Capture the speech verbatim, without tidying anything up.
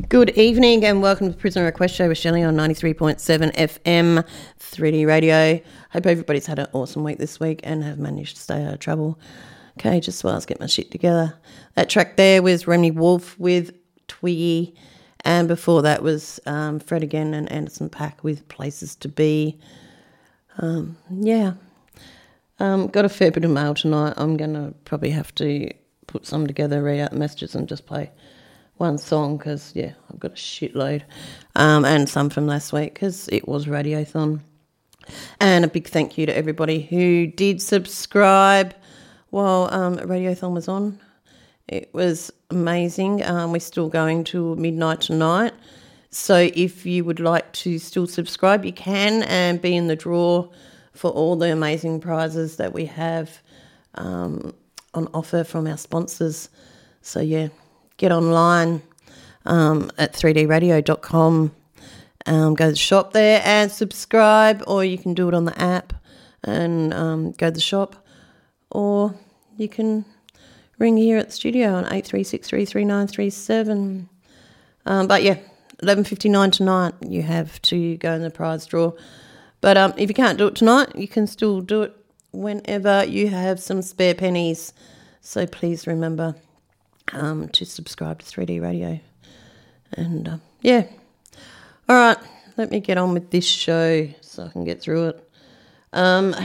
Good evening and welcome to the Prisoner Request Show with Shelley on ninety-three point seven F M, three D Radio. Hope everybody's had an awesome week this week and have managed to stay out of trouble. Okay, just while I get my shit together. That track there was Remy Wolf with Twiggy, and before that was um, Fred again and Anderson .Paak with Places to Be. Um, yeah. Um, got a fair bit of mail tonight. I'm going to probably have to put some together, read out the messages and just play one song because, yeah, I've got a shitload, um, and some from last week because it was Radiothon. And a big thank you to everybody who did subscribe while um, Radiothon was on. It was amazing. Um, we're still going till midnight tonight. So if you would like to still subscribe, you can and be in the draw for all the amazing prizes that we have um, on offer from our sponsors. So, yeah. Get online um, at three d radio dot com, um, go to the shop there and subscribe, or you can do it on the app and um, go to the shop, or you can ring here at the studio on eight three six three three nine three seven. Um, but, yeah, eleven fifty-nine tonight you have to go in the prize draw. But um, if you can't do it tonight, you can still do it whenever you have some spare pennies. So please remember Um, to subscribe to three D Radio. And, uh, yeah. All right, let me get on with this show so I can get through it. Um,